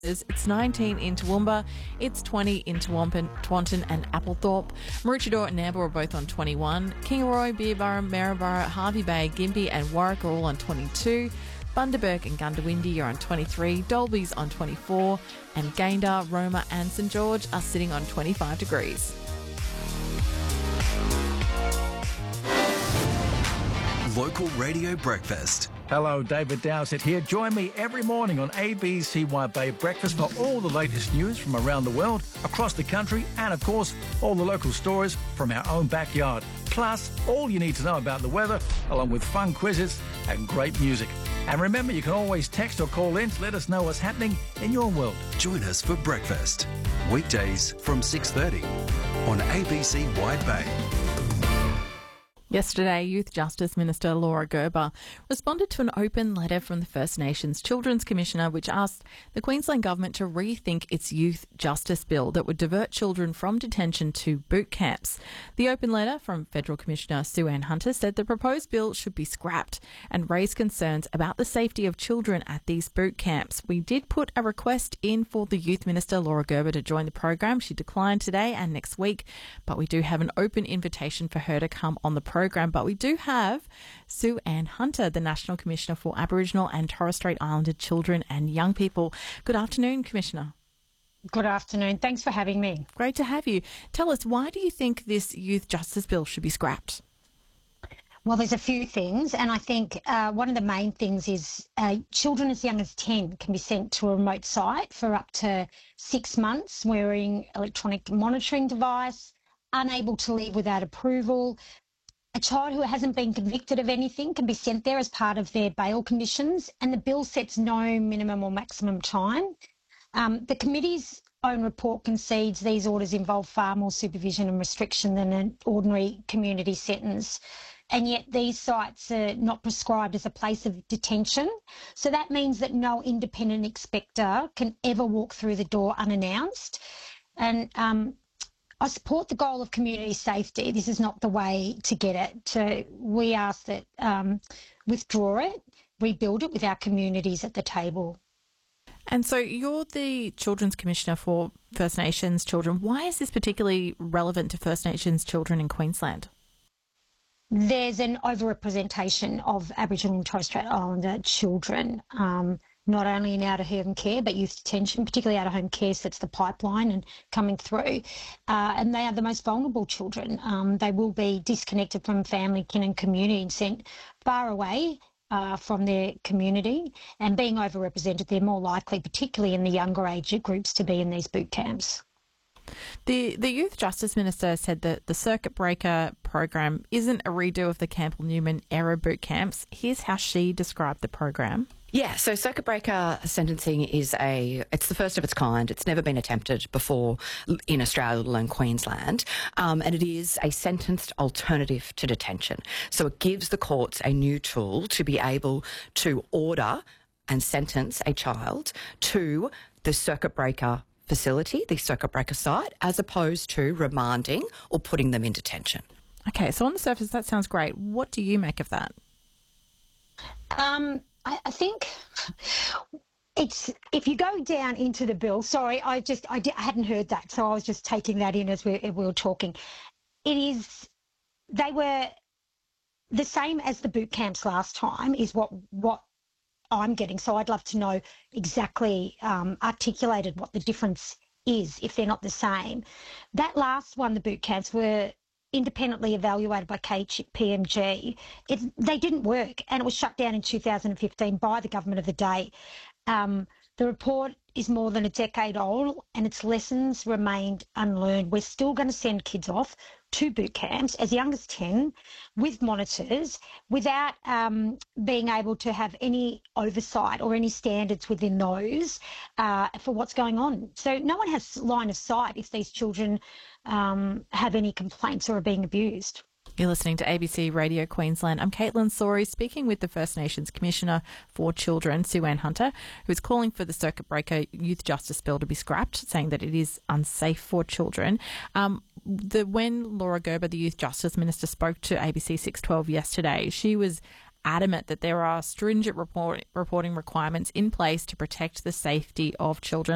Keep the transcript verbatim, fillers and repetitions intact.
It's nineteen in Toowoomba, it's twenty in Toowoomba, Twanton and Applethorpe. Maroochydore and Nambour are both on twenty-one. Kingaroy, Beerburra, Maryborough, Hervey Bay, Gympie and Warwick are all on twenty-two. Bundaberg and Gundawindi are on twenty-three. Dolby's on twenty-four. And Gayndah, Roma and St George are sitting on twenty-five degrees. Local Radio Breakfast. Hello, David Dowsett here. Join me every morning on A B C Wide Bay Breakfast for all the latest news from around the world, across the country, and of course, all the local stories from our own backyard. Plus, all you need to know about the weather, along with fun quizzes and great music. And remember, you can always text or call in to let us know what's happening in your world. Join us for breakfast, weekdays from six thirty on A B C Wide Bay. Yesterday, Youth Justice Minister Laura Gerber responded to an open letter from the First Nations Children's Commissioner which asked the Queensland Government to rethink its Youth Justice Bill that would divert children from detention to boot camps. The open letter from Federal Commissioner Sue Ann Hunter said the proposed bill should be scrapped and raised concerns about the safety of children at these boot camps. We did put a request in for the Youth Minister Laura Gerber to join the program. She declined today and next week, but we do have an open invitation for her to come on the program. Program, but we do have Sue Ann Hunter, the National Commissioner for Aboriginal and Torres Strait Islander Children and Young People. Good afternoon, Commissioner. Good afternoon. Thanks for having me. Great to have you. Tell us, why do you think this Youth Justice Bill should be scrapped? Well, there's a few things, and I think uh, one of the main things is uh, children as young as ten can be sent to a remote site for up to six months wearing electronic monitoring device, unable to leave without approval. A child who hasn't been convicted of anything can be sent there as part of their bail conditions, and the bill sets no minimum or maximum time. Um, the committee's own report concedes these orders involve far more supervision and restriction than an ordinary community sentence, and yet these sites are not prescribed as a place of detention. So that means that no independent inspector can ever walk through the door unannounced. And um, I support the goal of community safety. This is not the way to get it. So we ask that um, withdraw it, rebuild it with our communities at the table. And so you're the Children's Commissioner for First Nations children. Why is this particularly relevant to First Nations children in Queensland? There's an overrepresentation of Aboriginal and Torres Strait Islander children, um, not only in out-of-home care but youth detention, particularly out-of-home care sets the pipeline and coming through. Uh, and they are the most vulnerable children. Um, they will be disconnected from family, kin and community and sent far away uh, from their community. And being overrepresented, they're more likely, particularly in the younger age groups, to be in these boot camps. The the Youth Justice Minister said that the Circuit Breaker program isn't a redo of the Campbell Newman era boot camps. Here's how she described the program. Yeah, so circuit breaker sentencing is a, it's the first of its kind. It's never been attempted before in Australia, let alone Queensland. Um, and it is a sentenced alternative to detention. So it gives the courts a new tool to be able to order and sentence a child to the circuit breaker facility, the circuit breaker site, as opposed to remanding or putting them in detention. Okay, so on the surface, that sounds great. What do you make of that? Um... I, I think it's, if you go down into the bill, sorry, I just, I, di- I hadn't heard that, so I was just taking that in as we, we were talking. It is, they were the same as the boot camps last time is what, what I'm getting. So I'd love to know exactly um, articulated what the difference is if they're not the same. That last one, the boot camps, were independently evaluated by K P M G. It, they didn't work, and it was shut down in two thousand fifteen by the government of the day. Um, the report is more than a decade old, and its lessons remained unlearned. We're still going to send kids off to boot camps as young as ten with monitors without um, being able to have any oversight or any standards within those uh, for what's going on. So no one has line of sight if these children um, have any complaints or are being abused. You're listening to A B C Radio Queensland. I'm Caitlin Sori, speaking with the First Nations Commissioner for Children, Sue Ann Hunter, who's calling for the Circuit Breaker Youth Justice Bill to be scrapped, saying that it is unsafe for children. Um, the, when Laura Gerber, the Youth Justice Minister, spoke to A B C six twelve yesterday, she was adamant that there are stringent report, reporting requirements in place to protect the safety of children.